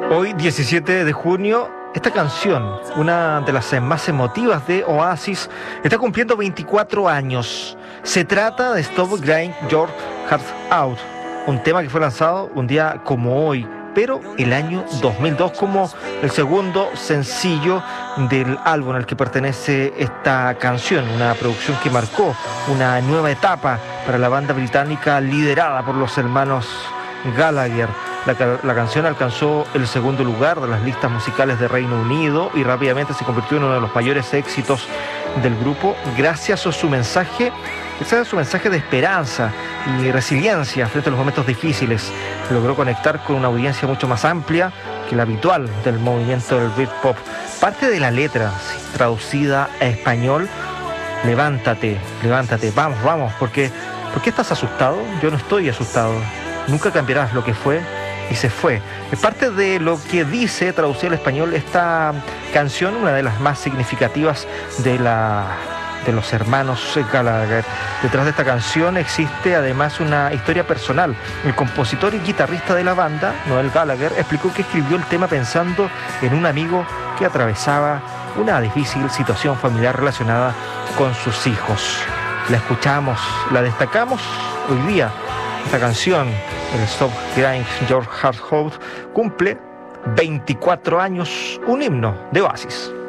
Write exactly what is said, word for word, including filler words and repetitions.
Hoy, diecisiete de junio, esta canción, una de las más emotivas de Oasis, está cumpliendo veinticuatro años. Se trata de Stop Crying Your Heart Out, un tema que fue lanzado un día como hoy, pero el año dos mil dos como el segundo sencillo del álbum al que pertenece esta canción, una producción que marcó una nueva etapa para la banda británica liderada por los hermanos Gallagher. La, la canción alcanzó el segundo lugar de las listas musicales de Reino Unido y rápidamente se convirtió en uno de los mayores éxitos del grupo gracias a su mensaje, gracias a su mensaje de esperanza y resiliencia frente a los momentos difíciles. Logró conectar con una audiencia mucho más amplia que la habitual del movimiento del Britpop. Parte de la letra, traducida a español: levántate, levántate, vamos, vamos, porque ¿por qué estás asustado? Yo no estoy asustado. Nunca cambiarás lo que fue y se fue. Es parte de lo que dice, traducida al español, esta canción, una de las más significativas de la de los hermanos Gallagher. Detrás de esta canción existe además una historia personal. El compositor y guitarrista de la banda, Noel Gallagher, explicó que escribió el tema pensando en un amigo que atravesaba una difícil situación familiar relacionada con sus hijos. La escuchamos, la destacamos hoy día. Esta canción, el Stop Crying Your Heart Out, cumple veinticuatro años, un himno de Oasis.